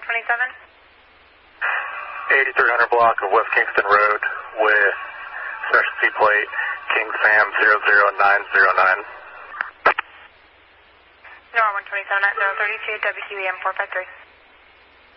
127. 8300 block of West Kingston Road with specialty plate King Sam 00909. Nora 127 at 032 WQEM 453.